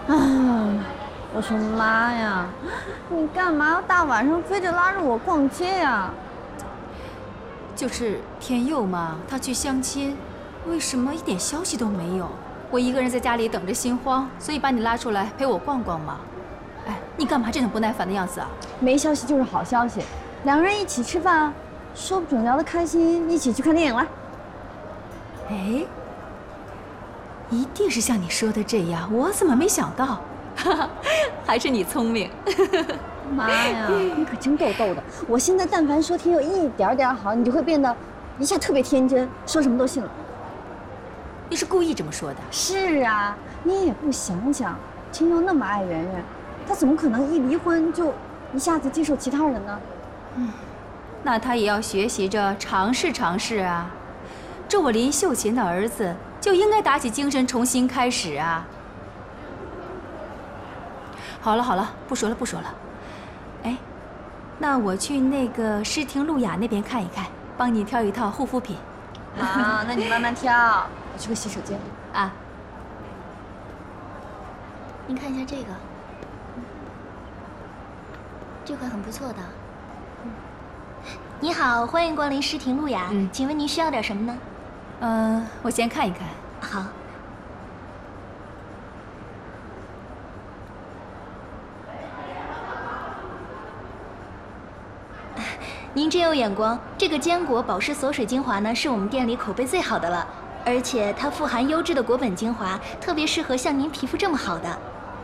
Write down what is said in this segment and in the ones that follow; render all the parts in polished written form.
我说妈呀，你干嘛要大晚上非得拉着我逛街呀？ 就是天佑嘛，他去相亲，为什么一点消息都没有？我一个人在家里等着心慌，所以把你拉出来陪我逛逛嘛。哎，你干嘛这种不耐烦的样子啊？ 没消息就是好消息，两个人一起吃饭，说不准聊得开心，一起去看电影了。 哎，一定是像你说的这样，我怎么没想到？还是你聪明。 妈呀，你可真够逗的！我现在但凡说天佑一点点好，你就会变得一下特别天真，说什么都信了。 你是故意这么说的？ 是啊，你也不想想，天佑那么爱圆圆，他怎么可能一离婚就一下子接受其他人呢？ 那他也要学习着尝试尝试啊。这我林秀琴的儿子就应该打起精神重新开始啊。好了好了，不说了不说了。哎，那我去那个诗婷路雅那边看一看，帮你挑一套护肤品。 啊，那你慢慢挑，我去个洗手间。 啊， 您看一下这个，这款很不错的。你好，欢迎光临诗婷路雅。请问您需要点什么呢？ 我先看一看。 好。您真有眼光，这个坚果保湿锁水精华呢，是我们店里口碑最好的了，而且它富含优质的果本精华，特别适合像您皮肤这么好的。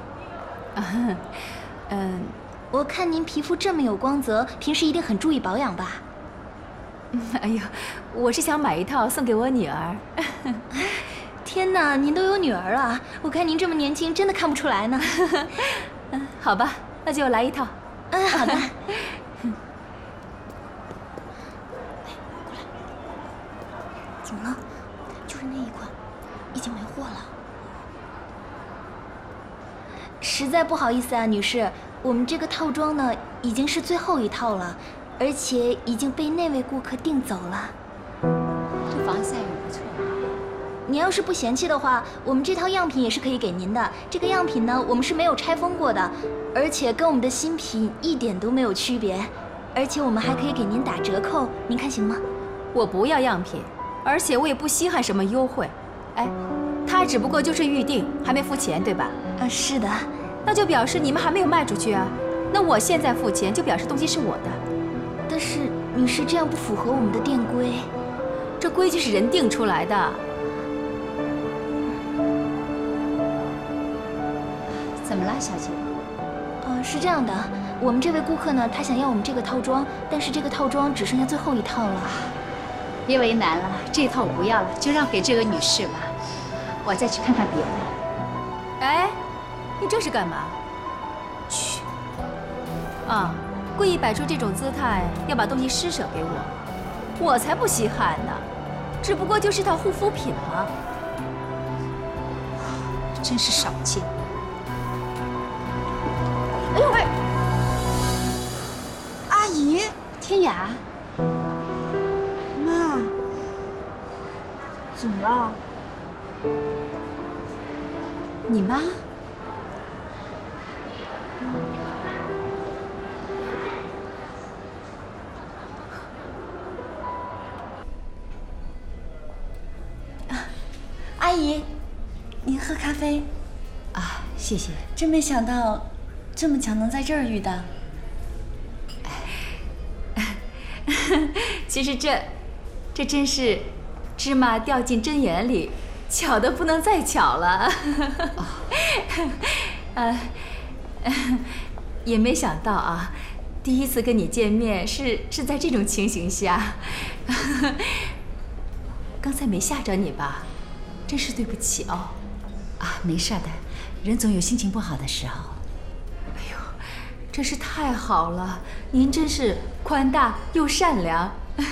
我看您皮肤这么有光泽，平时一定很注意保养吧？ 哎呦，我是想买一套送给我女儿。 天哪，您都有女儿了？我看您这么年轻，真的看不出来呢。 好吧，那就来一套。 好的。怎么了？就是那一款，已经没货了。实在不好意思啊，女士，我们这个套装呢已经是最后一套了，而且已经被那位顾客订走了。 这防晒乳不错。 你要是不嫌弃的话，我们这套样品也是可以给您的。这个样品呢，我们是没有拆封过的，而且跟我们的新品一点都没有区别，而且我们还可以给您打折扣，您看行吗？ 我不要样品。而且我也不稀罕什么优惠，哎，他只不过就是预定，还没付钱，对吧？ 是的， 那就表示你们还没有卖出去啊。那我现在付钱，就表示东西是我的。 但是女士这样不符合我们的店规， 这规矩是人定出来的。 怎么了，小姐？ 是这样的，我们这位顾客呢，他想要我们这个套装，但是这个套装只剩下最后一套了。 别为难了，这套我不要了，就让给这位女士吧。我再去看看别的。 哎，你这是干嘛？去！啊，故意摆出这种姿态，要把东西施舍给我，我才不稀罕呢。只不过就是套护肤品嘛。 真是少见。 哎呦喂！阿姨， 天雅。 妈，怎么了？ 你妈？ 阿姨，您喝咖啡？ 啊，谢谢。 真没想到，这么巧能在这儿遇到。 其实这真是芝麻掉进针眼里，巧的不能再巧了。也没想到啊，第一次跟你见面是在这种情形下。刚才没吓着你吧？真是对不起哦。 啊，没事的，人总有心情不好的时候。 哎呦，真是太好了，您真是宽大又善良。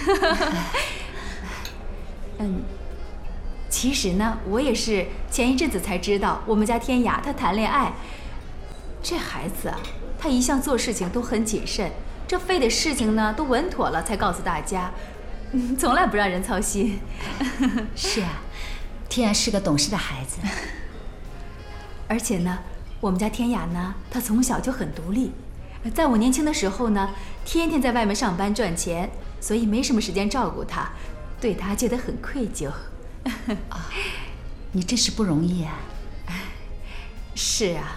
其实呢，我也是前一阵子才知道，我们家天雅她谈恋爱。这孩子啊，他一向做事情都很谨慎，这非得事情呢都稳妥了才告诉大家，从来不让人操心。 是啊，天雅是个懂事的孩子。 而且呢， 我们家天雅呢，她从小就很独立，在我年轻的时候呢，天天在外面上班赚钱，所以没什么时间照顾她，对她觉得很愧疚。 你真是不容易啊。 是啊，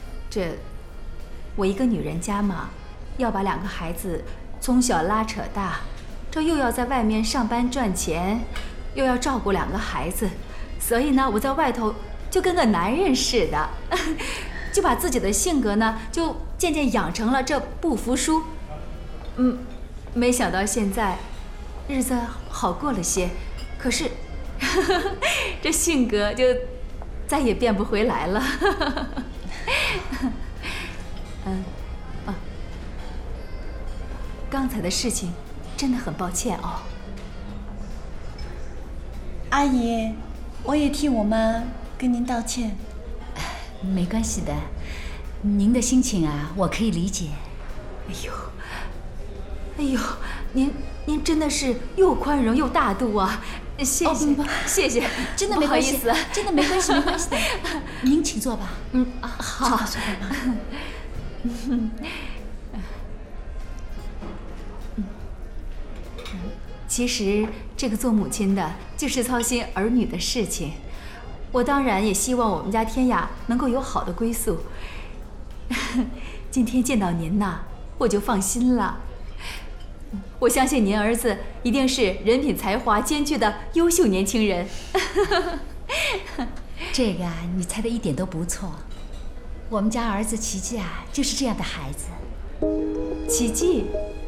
我一个女人家嘛，要把2个孩子从小拉扯大，这又要在外面上班赚钱，又要照顾2个孩子，所以呢，我在外头就跟个男人似的，就把自己的性格呢，就渐渐养成了这不服输。没想到现在日子好过了些，可是这性格就再也变不回来了。刚才的事情真的很抱歉哦。 阿姨，我也替我妈跟您道歉。 没关系的，您的心情啊，我可以理解。 哎呦，您真的是又宽容又大度啊！谢谢，谢谢， 真的没关系，真的没关系，没关系的。您请坐吧。 好。 坐吧，妈。 其实这个做母亲的就是操心儿女的事情，我当然也希望我们家天雅能够有好的归宿。今天见到您呐，我就放心了。我相信您儿子一定是人品才华兼具的优秀年轻人。 这个啊，你猜的一点都不错。我们家儿子奇迹啊，就是这样的孩子。 奇迹？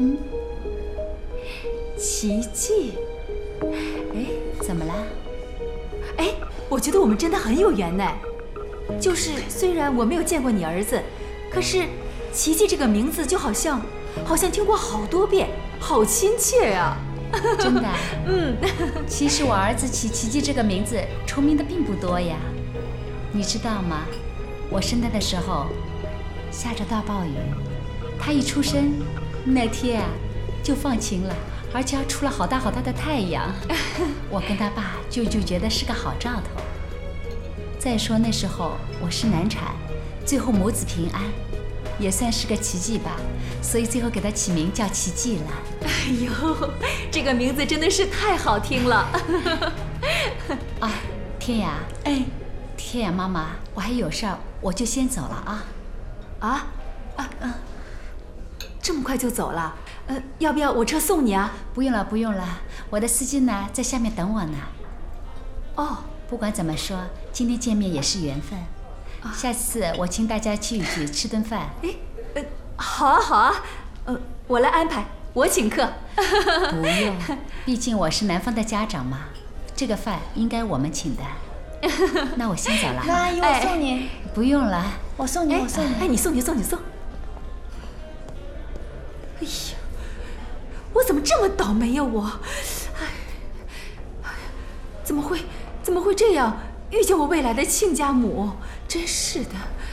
奇迹？ 哎，怎么了？ 哎，我觉得我们真的很有缘呢。就是虽然我没有见过你儿子，可是奇迹这个名字就好像听过好多遍，好亲切呀。 真的？其实我儿子起奇迹这个名字出名的并不多呀。你知道吗？我生他的时候下着大暴雨，他一出生那天啊就放晴了，而且还出了好大好大的太阳。我跟他爸就觉得是个好兆头。再说那时候我是难产，最后母子平安，也算是个奇迹吧，所以最后给他起名叫奇迹了。 哎呦，这个名字真的是太好听了。 啊，天雅， 哎， 天雅妈妈，我还有事儿，我就先走了啊。 这么快就走了？要不要我车送你啊？ 不用了，不用了，我的司机呢在下面等我呢。 哦， 不管怎么说，今天见面也是缘分。下次我请大家去吃顿饭。 好啊好啊，我来安排，我请客。 不用，毕竟我是男方的家长嘛，这个饭应该我们请的。那我先走了。 那阿姨，我送你。 不用了， 我送你，我送你。 哎，你送。哎呀，我怎么这么倒霉呀我？怎么会这样遇见我未来的亲家母？真是的。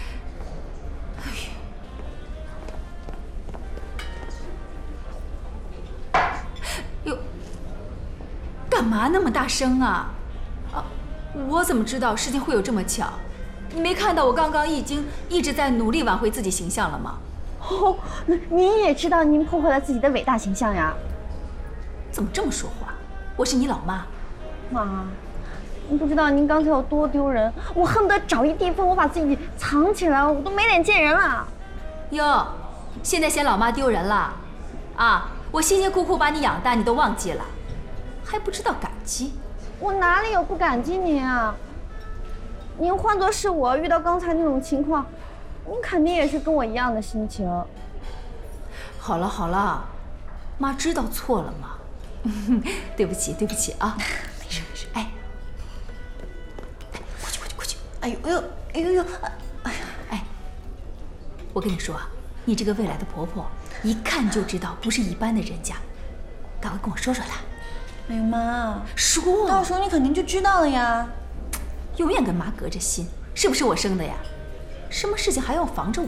哟，干嘛那么大声啊？我怎么知道事情会有这么巧？你没看到我刚刚已经一直在努力挽回自己形象了吗？ 哦，那您也知道您破坏了自己的伟大形象呀？ 怎么这么说话？我是你老妈。 妈，您不知道您刚才有多丢人，我恨不得找一地缝我把自己藏起来，我都没脸见人了。 哟，现在嫌老妈丢人了？啊，我辛辛苦苦把你养大，你都忘记了，还不知道感激？ 我哪里有不感激您啊？您换作是我遇到刚才那种情况，您肯定也是跟我一样的心情。 好了，妈知道错了嘛。对不起啊。 没事。 哎，过去。 哎呦！ 哎，我跟你说，你这个未来的婆婆，一看就知道不是一般的人家，赶快跟我说说她。 哎呦妈， 说， 到时候你肯定就知道了呀。 永远跟妈隔着心，是不是我生的呀？什么事情还要防着我？